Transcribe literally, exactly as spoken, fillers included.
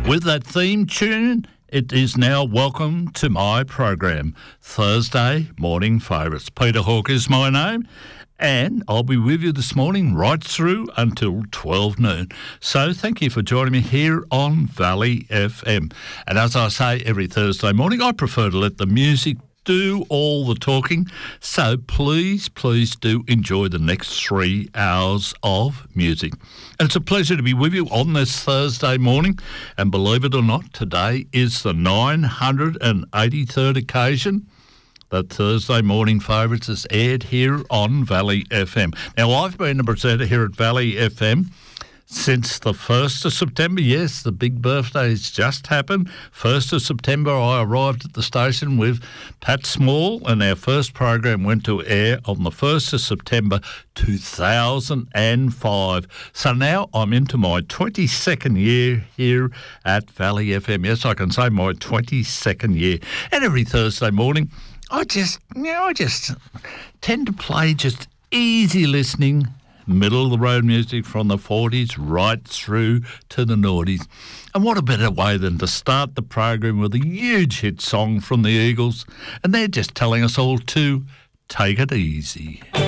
With that theme tune, it is now welcome to my program, Thursday Morning Favourites. Peter Hawke is my name, and I'll be with you this morning right through until twelve noon. So thank you for joining me here on Valley F M. And as I say every Thursday morning, I prefer to let the music do all the talking. So please, please do enjoy the next three hours of music. And it's a pleasure to be with you on this Thursday morning. And believe it or not, today is the nine hundred eighty-third occasion that Thursday Morning Favourites is aired here on Valley F M. Now, I've been a presenter here at Valley F M since the first of September. Yes, the big birthday's just happened. first of September, I arrived at the station with Pat Small, and our first program went to air on the first of September two thousand five. So now I'm into my twenty-second year here at Valley F M. Yes, I can say my twenty-second year. And every Thursday morning, I just, you know, I just tend to play just easy listening, middle-of-the-road music from the forties right through to the noughties. And what a better way than to start the program with a huge hit song from the Eagles, and they're just telling us all to take it easy.